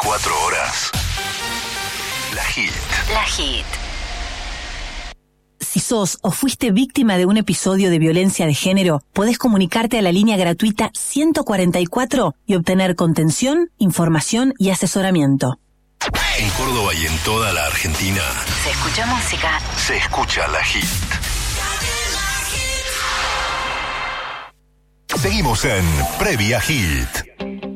24 horas. La Hit. La Hit. Si sos o fuiste víctima de un episodio de violencia de género, podés comunicarte a la línea gratuita 144 y obtener contención, información y asesoramiento. En Córdoba y en toda la Argentina. Se escucha música. Se escucha La Hit. Seguimos en Previa Hit.